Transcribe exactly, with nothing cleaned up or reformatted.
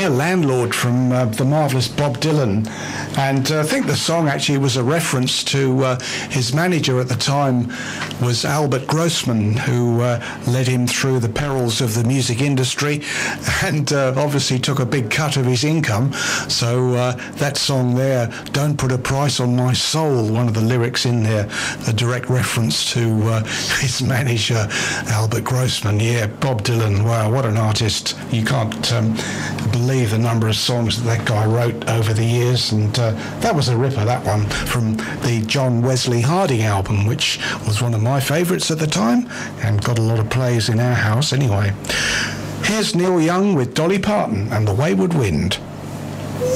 Dear Landlord from uh, the marvellous Bob Dylan. And uh, I think the song actually was a reference to uh, his manager at the time was Albert Grossman, who uh, led him through the perils of the music industry and uh, obviously took a big cut of his income. So uh, that song there, Don't Put a Price on My Soul, one of the lyrics in there, a direct reference to uh, his manager, Albert Grossman. Yeah, Bob Dylan, wow, what an artist. You can't um, believe the number of songs that that guy wrote over the years, and uh, that was a ripper, that one, from the John Wesley Harding album, which was one of my favourites at the time, and got a lot of plays in our house anyway. Here's Neil Young with Dolly Parton and The Wayward Wind.